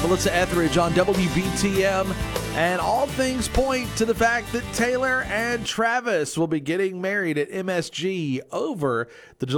Melissa Etheridge on WBTM. And all things point to the fact that Taylor and Travis will be getting married at MSG over the